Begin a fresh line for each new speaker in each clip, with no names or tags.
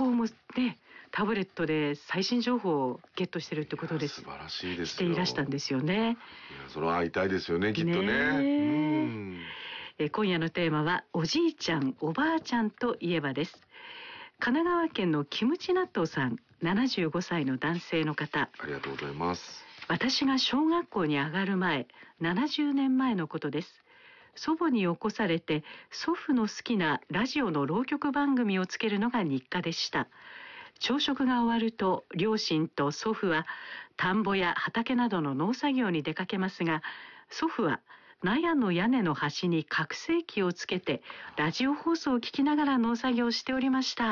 報もね、タブレットで最新情報をゲットしてるってことです。
素晴らしいですよ。
していらしたんですよね。
いや、それは会いたいですよね、きっとね。
今夜のテーマはおじいちゃんおばあちゃんといえばです。神奈川県のキムチ納豆さん、75歳の男性の方。
ありがとうございます。
私が小学校に上がる前、70年前のことです。祖母に起こされて、祖父の好きなラジオの浪曲番組をつけるのが日課でした。朝食が終わると両親と祖父は田んぼや畑などの農作業に出かけますが、祖父は納屋の屋根の端に拡声器をつけてラジオ放送を聞きながら農作業をしておりました。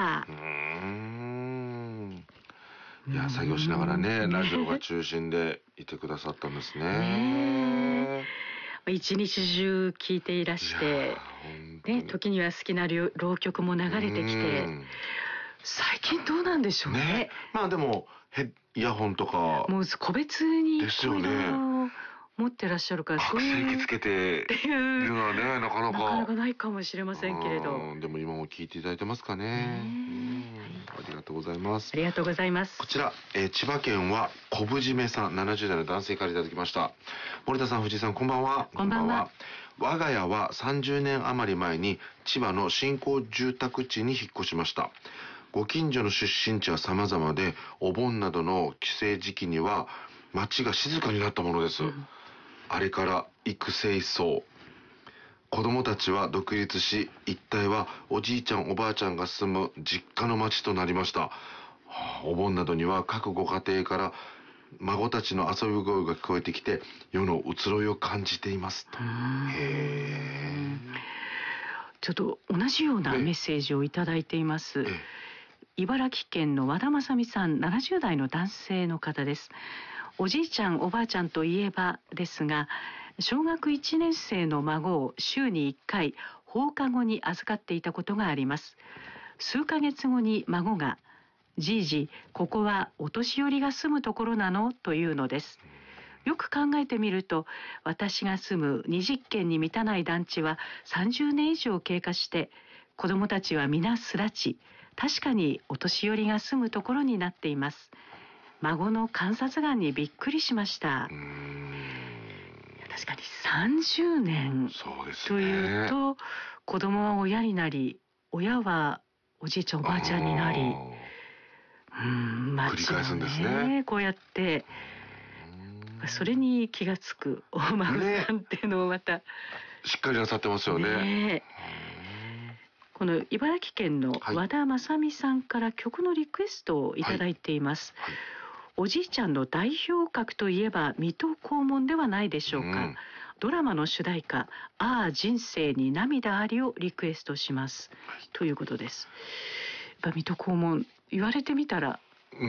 いや、作業しながらね、ラジオが中心でいてくださったんですね。
一日中聞いていらして、ね、時には好きな浪曲も流れてきて、最近どうなんでしょうね。
まあでもイヤホンとか
もう個別に
ですよね。
持ってらっしゃるから、
拡声器つけてっていうのはね、なかなか
ないかもしれませんけれど。
でも今も聞いていただいてますかね。ありがとうございます。
ありがとうございます。
こちら、千葉県は小ぶめさん、70代の男性からいただきました。森田さん、藤井さん、こんばんは。
こんばんは。
我が家は30年余り前に千葉の新興住宅地に引っ越しました。ご近所の出身地は様々で、お盆などの帰省時期には街が静かになったものです。あれから幾世層。子供たちは独立し、一帯はおじいちゃんおばあちゃんが住む実家の町となりました。お盆などには各ご家庭から孫たちの遊び声が聞こえてきて、世の移ろいを感じていますと。
ちょっと同じようなメッセージをいただいています。茨城県の和田正美さん、70代の男性の方です。おじいちゃんおばあちゃんといえばですが、小学1年生の孫を週に1回放課後に預かっていたことがあります。数ヶ月後に孫が、じいじ、ここはお年寄りが住むところなのというのです。よく考えてみると、私が住む20軒に満たない団地は30年以上経過して、子どもたちは皆すらち、確かにお年寄りが住むところになっています。孫の観察眼にびっくりしました。確かに30年というと、子供は親になり、親はおじいちゃんおばあちゃんになり、
繰り返すんですね。
こうやってそれに気がつくお孫さんっていうのをまた
しっかりなさってますよね。
この茨城県の和田正美さんから曲のリクエストをいただいています。おじいちゃんの代表格といえば水戸黄門ではないでしょうか。ドラマの主題歌、ああ人生に涙ありをリクエストします、ということです。やっぱ水戸黄門言われてみたら、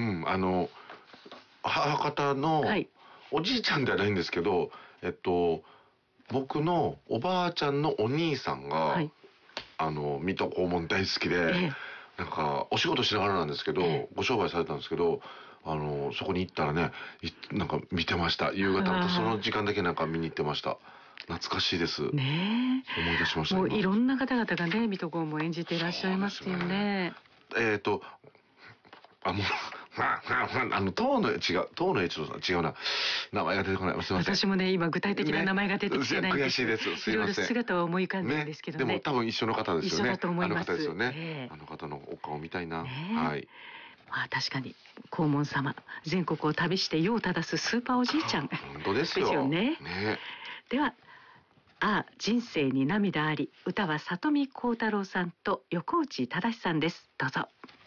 母方のおじいちゃんではないんですけど、僕のおばあちゃんのお兄さんが、水戸黄門大好きで、なんかお仕事しながらなんですけど、ご商売されたんですけど、そこに行ったらね、なんか見てました。夕方その時間だけなんか見に行ってました。懐かしいですね。思い出しました。
もういろんな方々がね、水戸黄門を演じていらっしゃいますよね。
東野栄一郎さん、違うな、名前が出てこない。すみません。
私もね、今具体的な名前が出てきてないんです。
悔しいです。すいません。
いろいろ姿は思い浮かんでるんですけどね。
でも多分一緒の方ですよね。
一緒だと思います。
あの方ですよね。あの方のお顔見たいな。はい。
確かに黄門様、全国を旅して世を正すスーパーおじいちゃん。
本当ですよ。
ですよね。では、ああ人生に涙あり、歌は里見幸太郎さんと横内忠さんです。どうぞ。